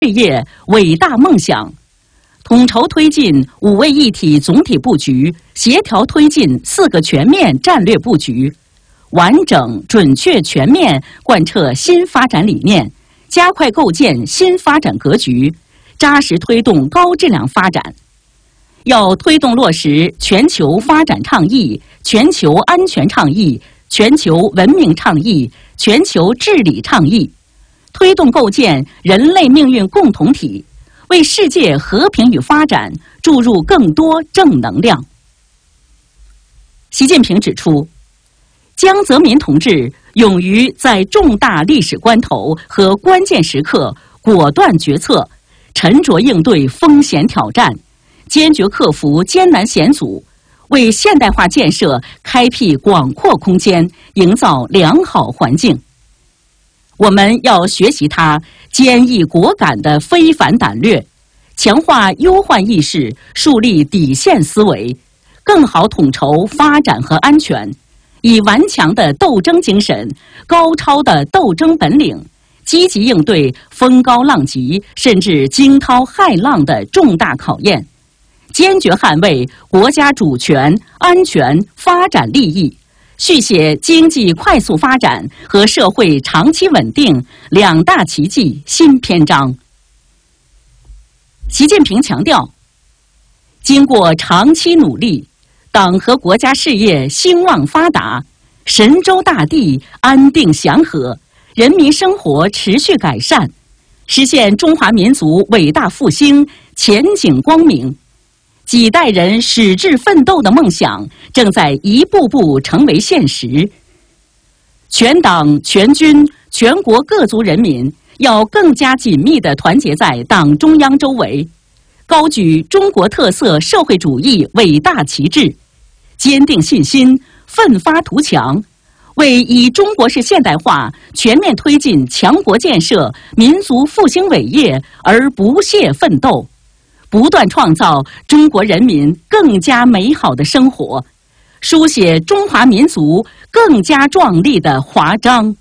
事业伟大梦想，统筹推进5位一体总体布局，协调推进4个全面战略布局，完整、准确、全面贯彻新发展理念，加快构建新发展格局，扎实推动高质量发展。要推动落实全球发展倡议、全球安全倡议、全球文明倡议、全球治理倡议，推动构建人类命运共同体，为世界和平与发展注入更多正能量。习近平指出，江泽民同志勇于在重大历史关头和关键时刻果断决策，沉着应对风险挑战，坚决克服艰难险阻，为现代化建设开辟广阔空间，营造良好环境。我们要学习他坚毅果敢的非凡胆略，强化忧患意识，树立底线思维，更好统筹发展和安全，以顽强的斗争精神、高超的斗争本领，积极应对风高浪急甚至惊涛骇浪的重大考验，坚决捍卫国家主权、安全、发展利益，续写经济快速发展和社会长期稳定2大奇迹新篇章。习近平强调，经过长期努力，党和国家事业兴旺发达，神州大地安定祥和，人民生活持续改善，实现中华民族伟大复兴前景光明。几代人矢志奋斗的梦想正在一步步成为现实。全党全军全国各族人民要更加紧密地团结在党中央周围，高举中国特色社会主义伟大旗帜，坚定信心，奋发图强，为以中国式现代化全面推进强国建设、民族复兴伟业而不懈奋斗，不断创造中国人民更加美好的生活，书写中华民族更加壮丽的华章。